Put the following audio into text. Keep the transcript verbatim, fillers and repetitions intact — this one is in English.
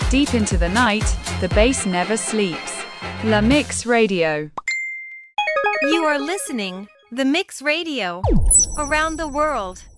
Deep into the night, the bass never sleeps. La Mix Radio. You are listening The Mix Radio. Around the world.